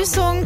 Begrüßung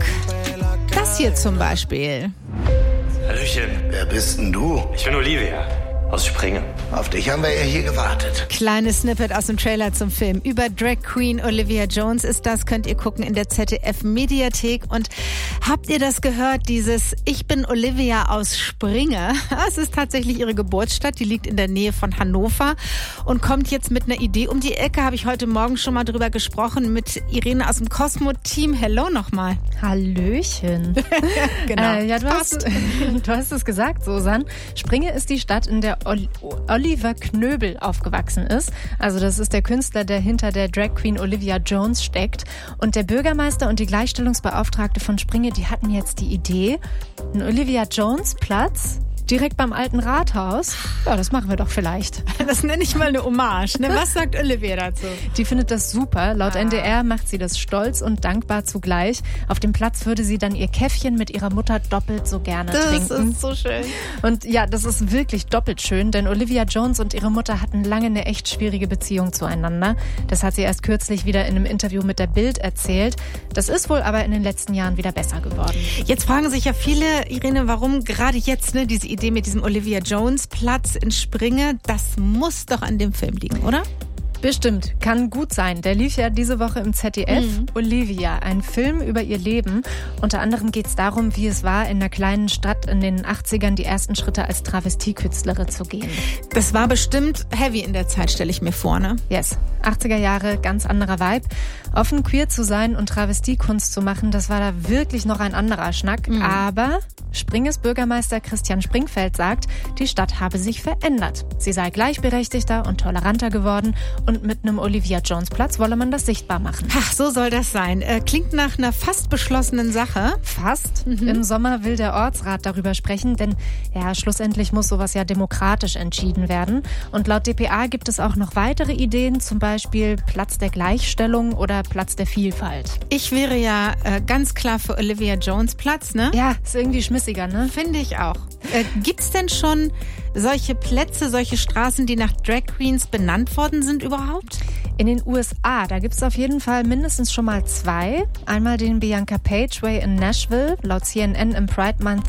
das hier zum Beispiel. Hallöchen. Wer bist denn du? Ich bin Olivia aus Springe. Auf dich haben wir ja hier gewartet. Kleines Snippet aus dem Trailer zum Film. Über Drag Queen Olivia Jones ist das, könnt ihr gucken in der ZDF-Mediathek. Und habt ihr das gehört, dieses Ich bin Olivia aus Springe? Es ist tatsächlich ihre Geburtsstadt, die liegt in der Nähe von Hannover und kommt jetzt mit einer Idee um die Ecke. Habe ich heute Morgen schon mal drüber gesprochen mit Irene aus dem Cosmo-Team. Hello nochmal. Hallöchen. Genau. Ja, du hast es gesagt, Susan. Springe ist die Stadt, in der Oliver Knöbel aufgewachsen ist. Also das ist der Künstler, der hinter der Drag Queen Olivia Jones steckt. Und der Bürgermeister und die Gleichstellungsbeauftragte von Springe, die hatten jetzt die Idee, einen Olivia Jones Platz direkt beim alten Rathaus. Ja, das machen wir doch vielleicht. Das nenne ich mal eine Hommage. Ne? Was sagt Olivia dazu? Die findet das super. Laut NDR macht sie das stolz und dankbar zugleich. Auf dem Platz würde sie dann ihr Käffchen mit ihrer Mutter doppelt so gerne trinken. Das ist so schön. Und ja, das ist wirklich doppelt schön, denn Olivia Jones und ihre Mutter hatten lange eine echt schwierige Beziehung zueinander. Das hat sie erst kürzlich wieder in einem Interview mit der Bild erzählt. Das ist wohl aber in den letzten Jahren wieder besser geworden. Jetzt fragen sich ja viele, Irene, warum gerade jetzt diese Idee mit diesem Olivia Jones Platz in Springe, das muss doch an dem Film liegen, oder? Bestimmt, kann gut sein. Der lief ja diese Woche im ZDF. Olivia, ein Film über ihr Leben. Unter anderem geht es darum, wie es war, in einer kleinen Stadt in den 80ern die ersten Schritte als Travestiekünstlerin zu gehen. Das war bestimmt heavy in der Zeit, stelle ich mir vor, ne? Yes, 80er Jahre, ganz anderer Vibe. Offen queer zu sein und Travestiekunst zu machen, das war da wirklich noch ein anderer Schnack. Aber Springes Bürgermeister Christian Springfeld sagt, die Stadt habe sich verändert. Sie sei gleichberechtigter und toleranter geworden und mit einem Olivia Jones Platz wolle man das sichtbar machen. Ach, so soll das sein. Klingt nach einer fast beschlossenen Sache. Fast. Im Sommer will der Ortsrat darüber sprechen, denn ja, schlussendlich muss sowas ja demokratisch entschieden werden. Und laut dpa gibt es auch noch weitere Ideen, zum Beispiel Platz der Gleichstellung oder Platz der Vielfalt. Ich wäre ja ganz klar für Olivia Jones Platz, ne? Ja, ist irgendwie schmissiger, ne? Finde ich auch. Gibt's denn schon solche Plätze, solche Straßen, die nach Drag Queens benannt worden sind überhaupt? In den USA, da gibt es auf jeden Fall mindestens schon mal 2. Einmal den Bianca Page Way in Nashville, laut CNN im Pride Month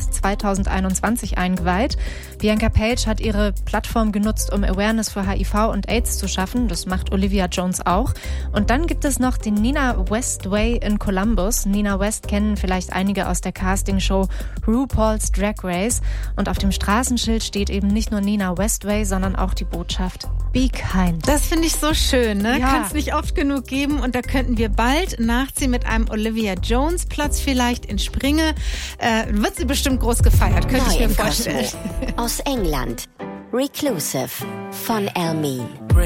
2021 eingeweiht. Bianca Page hat ihre Plattform genutzt, um Awareness für HIV und AIDS zu schaffen. Das macht Olivia Jones auch. Und dann gibt es noch den Nina West Way in Columbus. Nina West kennen vielleicht einige aus der Castingshow RuPaul's Drag Race. Und auf dem Straßenschild steht eben nicht nur Nina West Way, sondern auch die Botschaft Be kind. Das finde ich so schön, ne? Ja. Kann es nicht oft genug geben und da könnten wir bald nachziehen mit einem Olivia Jones Platz vielleicht in Springe. Wird sie bestimmt groß gefeiert, könnte ich mir vorstellen. Aus England. Reclusive von Elmine.